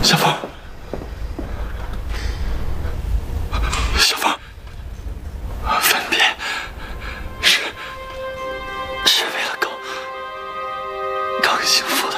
小凤，小凤，分别是为了更幸福的。